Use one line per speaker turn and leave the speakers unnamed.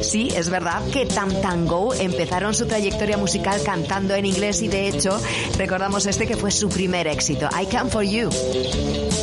Sí, es verdad que Tam Tam Go empezaron su trayectoria musical cantando en inglés y de hecho recordamos este que fue su primer éxito, I Come For You.